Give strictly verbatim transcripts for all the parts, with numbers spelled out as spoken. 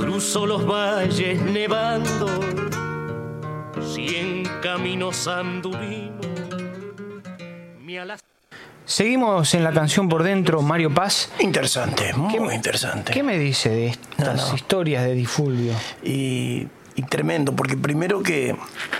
Cruzo los valles nevando, cien caminos anduvimos. Mi alas... Seguimos en la canción Por Dentro, Mario Paz. Interesante, muy ¿Qué, interesante. ¿Qué me dice de estas no, no. historias de Di Fulvio? Y, y tremendo, porque primero que,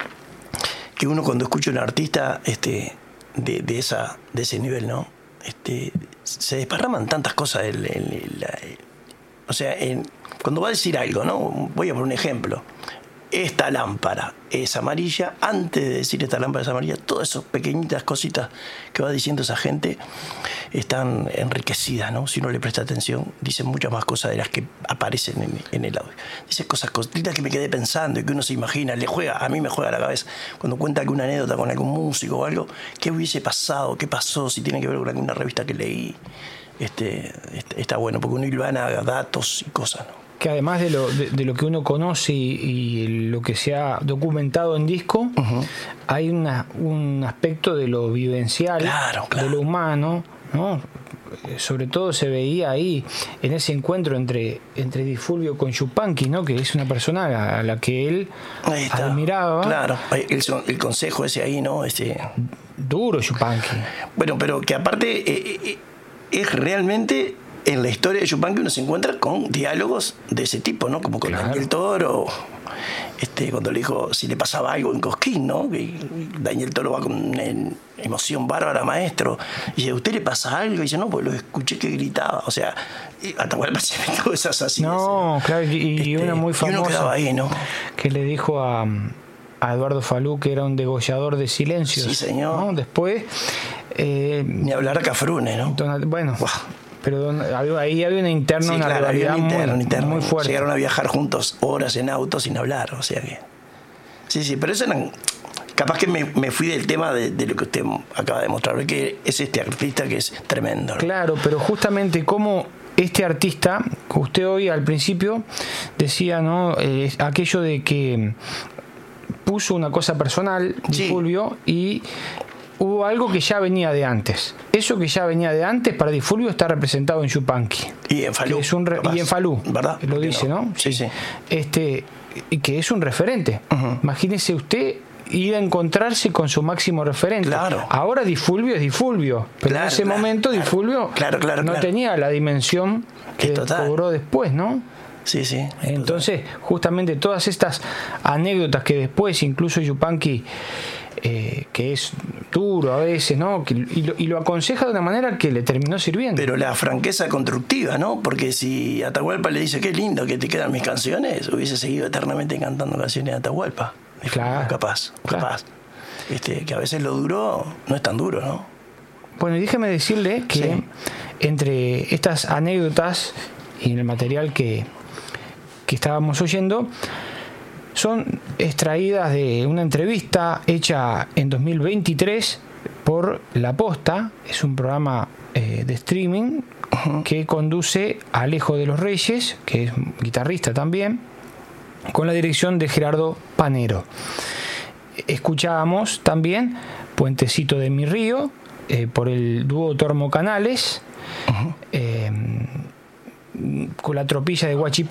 que uno cuando escucha a un artista este, de, de, esa, de ese nivel, ¿no? Este, se desparraman tantas cosas. El, el, el, el, o sea, en, cuando va a decir algo, ¿no? Voy a poner un ejemplo. Esta lámpara es amarilla. Antes de decir esta lámpara es amarilla, todas esas pequeñitas cositas que va diciendo esa gente están enriquecidas, ¿no? Si uno le presta atención, dicen muchas más cosas de las que aparecen en, en el audio. Dice cosas cositas que me quedé pensando y que uno se imagina, le juega, a mí me juega a la cabeza cuando cuenta alguna anécdota con algún músico o algo, qué hubiese pasado, qué pasó, si tiene que ver con alguna revista que leí. Este, este, está bueno, porque uno hilvana datos y cosas, ¿no? Que además de lo, de, de lo que uno conoce y, y lo que se ha documentado en disco, uh-huh. hay una, un aspecto de lo vivencial, claro, claro. de lo humano, ¿no? Sobre todo se veía ahí en ese encuentro entre, entre Di Fulvio con Yupanqui, ¿no? Que es una persona a la que él admiraba. Claro, el, el consejo ese ahí, ¿no? Ese... Duro Yupanqui. Bueno, pero que aparte eh, eh, es realmente... En la historia de Yupanqui uno se encuentra con diálogos de ese tipo, ¿no? Como con claro. Daniel Toro, este, cuando le dijo si le pasaba algo en Cosquín, ¿no? Y Daniel Toro va con una emoción bárbara, maestro, y dice, ¿a usted le pasa algo? Y dice, no, pues lo escuché que gritaba. O sea, Atahualpa se metió esas así. No, ese, claro, y, este, y una muy famosa. Y uno quedaba ahí, ¿no? Que le dijo a, a Eduardo Falú que era un degollador de silencios. Sí, señor. ¿No? Después... Eh, Ni hablar a Cafrune, ¿no? Donald, bueno... Wow. Pero ahí había una interna, sí, una claro, rivalidad un interno, muy, interno. muy fuerte. Llegaron a viajar juntos horas en auto sin hablar, o sea que... Sí, sí, pero eso eran... Capaz que me, me fui del tema de, de lo que usted acaba de mostrar, que es este artista que es tremendo, ¿no? Claro, pero justamente como este artista, usted hoy al principio decía, ¿no? Eh, aquello de que puso una cosa personal, sí. Di Fulvio, y... hubo algo que ya venía de antes. Eso que ya venía de antes para Di Fulvio está representado en Yupanqui. Y en Falú. Es un re- y en Falú, ¿verdad? lo dice, ¿no? ¿no? Sí, sí. Este, y que es un referente. Uh-huh. Imagínese usted ir a encontrarse con su máximo referente. Claro. Ahora Di Fulvio es Di Fulvio, pero claro, en ese claro, momento claro, Di Fulvio claro, claro, no claro. tenía la dimensión que cobró después, ¿no? Sí, sí. Entonces, total. Justamente todas estas anécdotas que después, incluso Yupanqui, eh, que es duro a veces, ¿no? Que, y, lo, y lo aconseja de una manera que le terminó sirviendo. Pero la franqueza constructiva, ¿no? Porque si Atahualpa le dice qué lindo que te quedan mis canciones, hubiese seguido eternamente cantando canciones de Atahualpa. Claro. Capaz, claro. capaz. Este, que a veces lo duro no es tan duro, ¿no? Bueno, y déjeme decirle que sí. Entre estas anécdotas y el material que que estábamos oyendo son extraídas de una entrevista hecha en dos mil veintitrés por La Posta. Es un programa eh, de streaming uh-huh. que conduce a Alejo de los Reyes, que es guitarrista también, con la dirección de Gerardo Panero. Escuchábamos también Puentecito de mi río eh, por el dúo Tormo Canales, uh-huh. eh, con la tropilla de Huachipán.